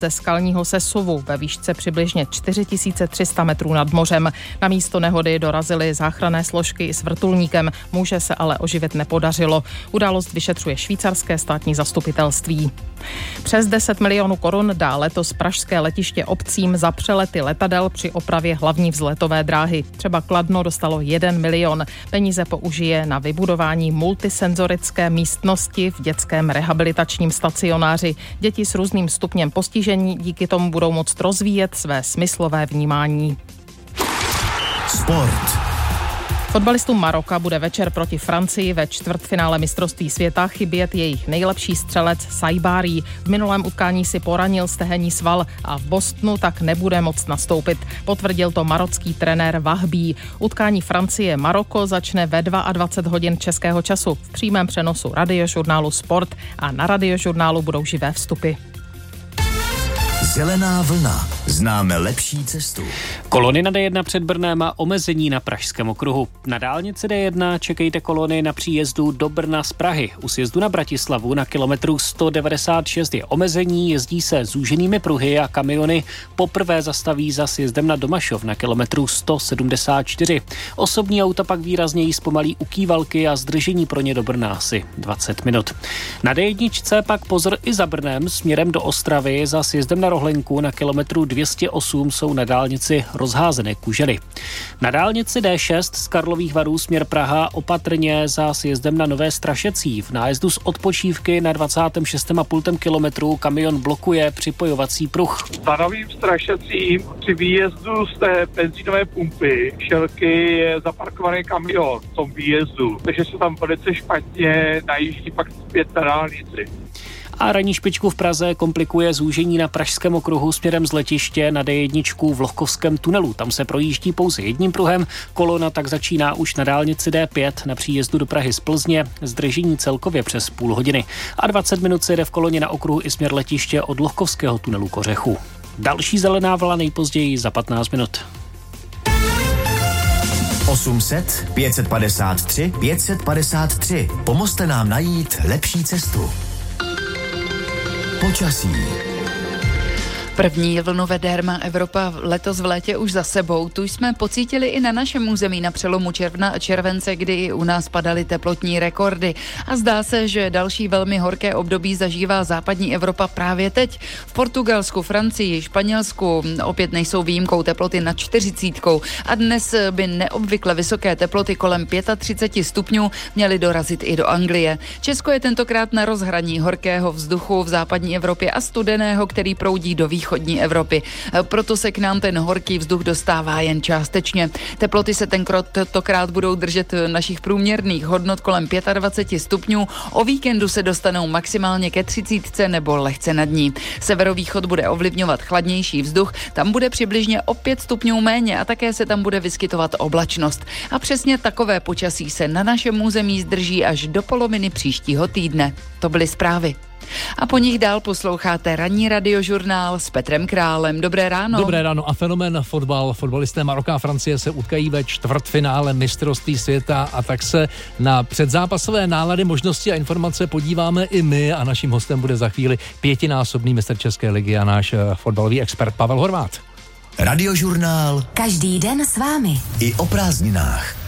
ze skalního sesuvu ve výšce přibližně 4300 metrů nad mořem. Na místo nehody dorazily záchranné složky s vrtulníkem, muže se ale oživit nepodařilo. Událost vyšetřuje švýcarské státní zastupitelství. Přes 10 milionů korun dá letos pražské letiště obcím za přelety letadel při opravě hlavní vzletové dráhy. Třeba Kladno dostalo 1 milion. Peníze použije na vybudování multisenzorické místnosti v dětském rehabilitačním stacionáři. Děti s různým stupněm postižení díky tomu budou moct rozvíjet své smyslové vnímání. Sport. Fotbalistům Maroka bude večer proti Francii ve čtvrtfinále mistrovství světa chybět jejich nejlepší střelec Saibari. V minulém utkání si poranil stehenní sval a v Bostonu tak nebude moct nastoupit. Potvrdil to marocký trenér Wahbi. Utkání Francie-Maroko začne ve 22 hodin českého času v přímém přenosu radiožurnálu Sport a na radiožurnálu budou živé vstupy. Zelená vlna. Známe lepší cestu. Kolony na D1 před Brnem a omezení na Pražském okruhu. Na dálnici D1 čekejte kolony na příjezdu do Brna z Prahy. U sjezdu na Bratislavu na kilometru 196 je omezení, jezdí se zúženými pruhy a kamiony poprvé zastaví za sjezdem na Domašov na kilometru 174. Osobní auta pak výrazněji zpomalí u Kývalky a zdržení pro ně do Brna asi 20 minut. Na D1 pak pozor i za Brnem směrem do Ostravy za sjezdem na Rohlenku na kilometru 208 jsou na dálnici rozházené kužely. Na dálnici D6 z Karlových Varů směr Praha opatrně za sjezdem na Nové Strašecí. V nájezdu z odpočívky na 26,5 kilometru kamion blokuje připojovací pruh. Za Novým Strašecím při výjezdu z té benzínové pumpy Šelky je zaparkovaný kamion v tom výjezdu, takže se tam velice špatně najíždí pak zpět na dálnici. A ranní špičku v Praze komplikuje zúžení na Pražském okruhu směrem z letiště na D1 v Lohkovském tunelu. Tam se projíždí pouze jedním pruhem, kolona tak začíná už na dálnici D5 na příjezdu do Prahy z Plzně, zdržení celkově přes půl hodiny. A 20 minut se jde v koloně na okruhu i směr letiště od Lohkovského tunelu k Ořechu. Další zelená vlna nejpozději za 15 minut. 800 553 553. Pomozte nám najít lepší cestu. Počasí. První vlnu vede Herma Evropa letos v létě už za sebou. Tu jsme pocítili i na našem území na přelomu června a července, kdy i u nás padaly teplotní rekordy. A zdá se, že další velmi horké období zažívá západní Evropa právě teď. V Portugalsku, Francii, Španělsku opět nejsou výjimkou teploty nad 40. A dnes by neobvykle vysoké teploty kolem 35 stupňů měly dorazit i do Anglie. Česko je tentokrát na rozhraní horkého vzduchu v západní Evropě a studeného, který proudí do východní Evropy. Proto se k nám ten horký vzduch dostává jen částečně. Teploty se tentokrát budou držet našich průměrných hodnot kolem 25 stupňů. O víkendu se dostanou maximálně ke 30 nebo lehce nad ní. Severovýchod bude ovlivňovat chladnější vzduch, tam bude přibližně o 5 stupňů méně a také se tam bude vyskytovat oblačnost. A přesně takové počasí se na našem území zdrží až do poloviny příštího týdne. To byly zprávy. A po nich dál posloucháte ranní radiožurnál s Petrem Králem. Dobré ráno. Dobré ráno a fenomén fotbal. Fotbalisté Maroka a Francie se utkají ve čtvrtfinále mistrovství světa a tak se na předzápasové nálady, možnosti a informace podíváme i my a naším hostem bude za chvíli 5násobný mistr České ligy a náš fotbalový expert Pavel Horváth. Radiožurnál. Každý den s vámi. I o prázdninách.